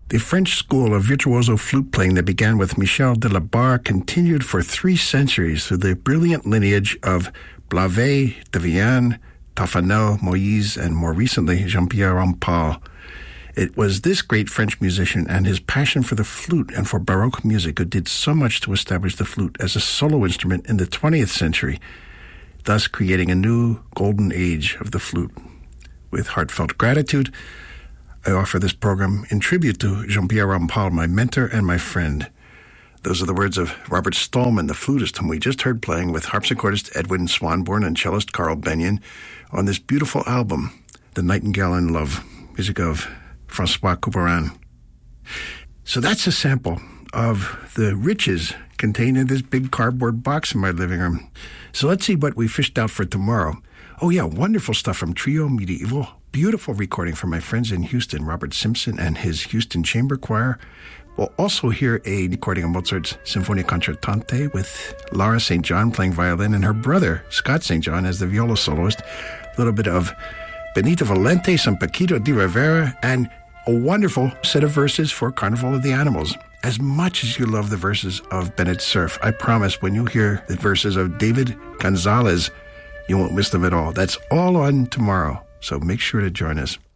The French school of virtuoso flute playing that began with Michel de la Barre continued for 3 centuries through the brilliant lineage of Blavet, de Vienne, Toffanel, Moïse, and more recently, Jean-Pierre Rampal. It was this great French musician and his passion for the flute and for Baroque music who did so much to establish the flute as a solo instrument in the 20th century, thus creating a new golden age of the flute. With heartfelt gratitude, I offer this program in tribute to Jean-Pierre Rampal, my mentor and my friend. Those are the words of Robert Stallman, the flutist, whom we just heard playing with harpsichordist Edwin Swanborn and cellist Carl Benyon on this beautiful album, The Nightingale in Love, music of Francois Couperin. So that's a sample of the riches contained in this big cardboard box in my living room. So let's see what we fished out for tomorrow. Oh yeah, wonderful stuff from Trio Medieval. Beautiful recording from my friends in Houston, Robert Simpson and his Houston Chamber Choir. We'll also hear a recording of Mozart's Sinfonia Concertante with Lara St. John playing violin and her brother, Scott St. John, as the viola soloist. A little bit of Benito Valente, some Paquito de Rivera, and a wonderful set of verses for Carnival of the Animals. As much as you love the verses of Bennett Cerf, I promise when you hear the verses of David Gonzalez, you won't miss them at all. That's all on tomorrow, so make sure to join us.